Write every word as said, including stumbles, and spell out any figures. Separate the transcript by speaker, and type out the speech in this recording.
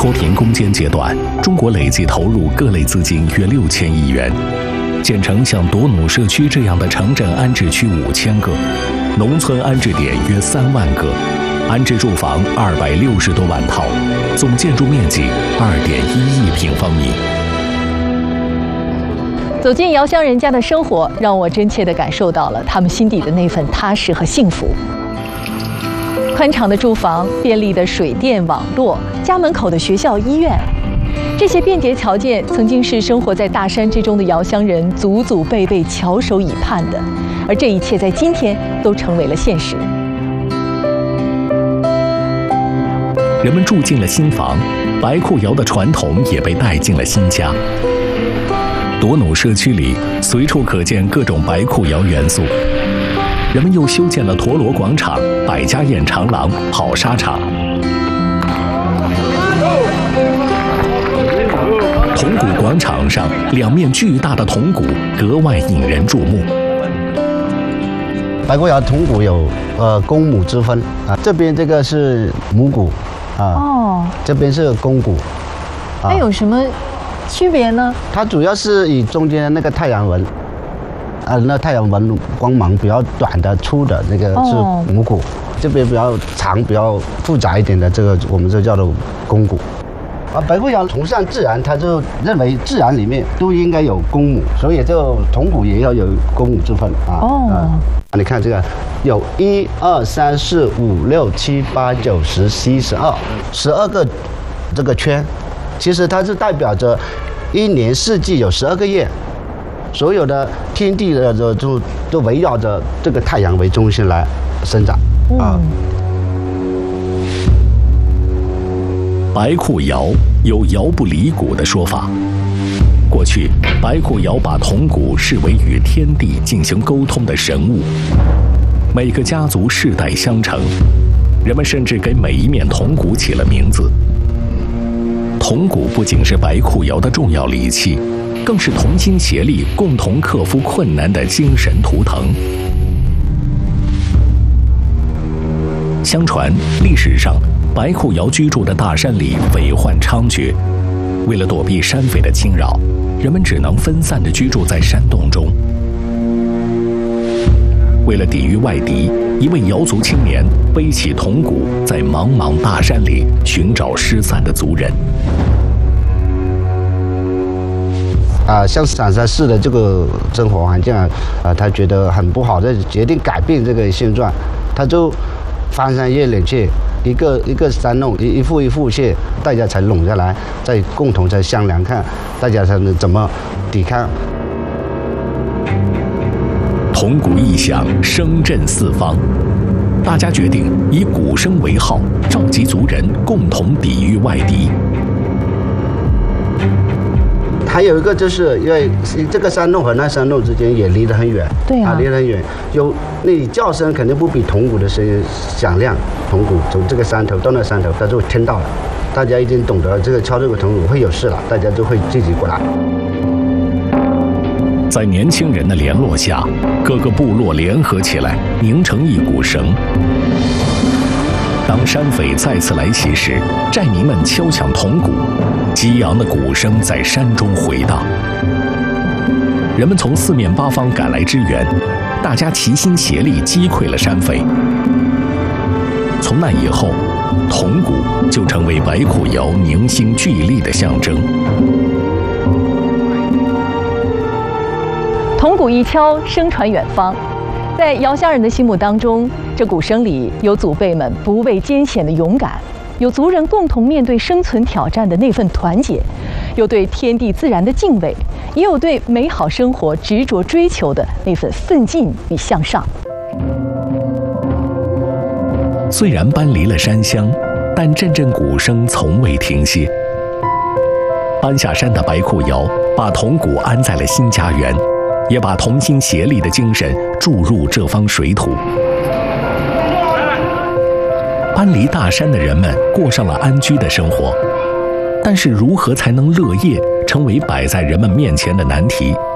Speaker 1: 脱贫攻坚阶段，中国累计投入各类资金约六千亿元，建成像朵努社区这样的城镇安置区五千个，农村安置点约三万个，安置住房二百六十多万套，总建筑面积二点一亿平方米。
Speaker 2: 走进遥乡人家的生活，让我真切地感受到了他们心底的那份踏实和幸福。宽敞的住房、便利的水电网络、家门口的学校、医院，这些便捷条件曾经是生活在大山之中的遥乡人祖祖辈辈翘首以盼的，而这一切在今天都成为了现实。
Speaker 1: 人们住进了新房，白库窑的传统也被带进了新家。朵努社区里随处可见各种白库窑元素，人们又修建了陀螺广场、百家宴长廊、跑沙场。铜鼓广场上，两面巨大的铜鼓格外引人注目。
Speaker 3: 白库窑铜鼓有呃公母之分啊，这边这个是母鼓啊，哦，这边是公鼓。
Speaker 2: 它、啊、有什么区别呢？
Speaker 3: 它主要是以中间那个太阳纹，啊，那太阳纹光芒比较短的、粗的那个是母鼓，哦、这边比较长、比较复杂一点的，这个我们就叫做公鼓。啊，白库窑崇尚自然，他就认为自然里面都应该有公母，所以就铜鼓也要有公母之分啊。哦。啊，你看这个，有一二三四五六七八九十十一十二，十二个这个圈，其实它是代表着一年四季有十二个月，所有的天地的就就都围绕着这个太阳为中心来生长啊。嗯，
Speaker 1: 白库窑有窑不离鼓的说法。过去，白库窑把铜鼓视为与天地进行沟通的神物，每个家族世代相承，人们甚至给每一面铜鼓起了名字。铜鼓不仅是白库窑的重要礼器，更是同心协力、共同克服困难的精神图腾。相传，历史上白库窑居住的大山里匪患猖獗，为了躲避山匪的侵扰，人们只能分散地居住在山洞中。为了抵御外敌，一位瑶族青年背起铜鼓，在茫茫大山里寻找失散的族人。
Speaker 3: 啊，像陕西市的这个生活环境啊，啊，他觉得很不好，他决定改变这个现状，他就翻山越岭去。一个一个山洞，一一户一户去，大家才拢下来，再共同再商量看，大家才能怎么抵抗。
Speaker 1: 铜鼓一响，声震四方，大家决定以鼓声为号，召集族人共同抵御外敌。
Speaker 3: 还有一个就是因为这个山洞和那山洞之间也离得很远，
Speaker 2: 对啊，
Speaker 3: 啊离得很远，有那你叫声肯定不比铜鼓的声音响亮。铜鼓从这个山头到那山头，它就听到了，大家已经懂得这个敲这个铜鼓会有事了，大家就会自己过来。
Speaker 1: 在年轻人的联络下，各个部落联合起来，拧成一股绳。当山匪再次来袭时，寨民们敲响铜鼓，激昂的鼓声在山中回荡。人们从四面八方赶来支援，大家齐心协力击溃了山匪。从那以后，铜鼓就成为白库窑凝心聚力的象征。
Speaker 2: 铜鼓一敲，声传远方。在遥乡人的心目当中，这鼓声里有祖辈们不畏艰险的勇敢，有族人共同面对生存挑战的那份团结，有对天地自然的敬畏，也有对美好生活执着追求的那份奋进与向上。
Speaker 1: 虽然搬离了山乡，但阵阵鼓声从未停歇。搬下山的白库窑把铜鼓安在了新家园，也把同心协力的精神注入这方水土。搬离大山的人们过上了安居的生活，但是如何才能乐业，成为摆在人们面前的难题。